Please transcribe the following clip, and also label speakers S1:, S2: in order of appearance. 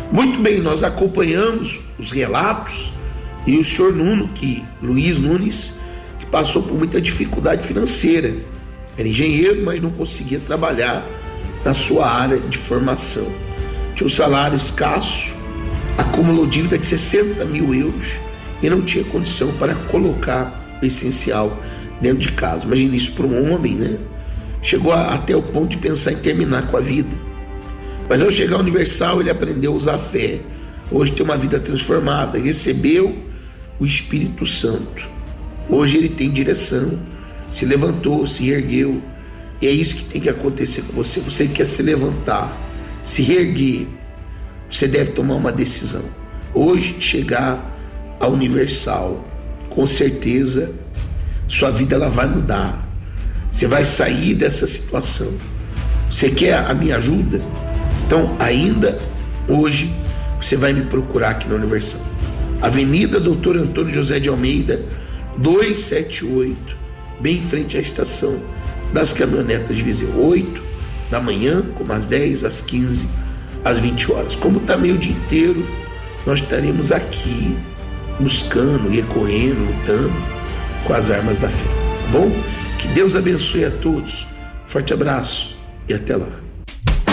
S1: Muito bem, nós acompanhamos os relatos e o senhor Luiz Nunes, que passou por muita dificuldade financeira. Era engenheiro, mas não conseguia trabalhar na sua área de formação. Tinha um salário escasso, acumulou dívida de 60 mil euros e não tinha condição para colocar o essencial dentro de casa. Imagina isso para um homem, né? Chegou até o ponto de pensar em terminar com a vida. Mas ao chegar ao Universal, ele aprendeu a usar a fé. Hoje tem uma vida transformada, recebeu o Espírito Santo. Hoje ele tem direção, se levantou, se ergueu. E é isso que tem que acontecer com você. Você quer se levantar, se reerguer, você deve tomar uma decisão. Hoje, chegar ao Universal, com certeza, sua vida ela vai mudar. Você vai sair dessa situação. Você quer a minha ajuda? Então, ainda hoje, você vai me procurar aqui na Universal. Avenida Doutor Antônio José de Almeida, 278, bem em frente à estação das caminhonetas de Viseu. 8 da manhã, como às 10, às 15, às 20 horas. Como está meio dia inteiro, nós estaremos aqui buscando, recorrendo, lutando com as armas da fé. Tá bom? Que Deus abençoe a todos. Forte abraço e até lá.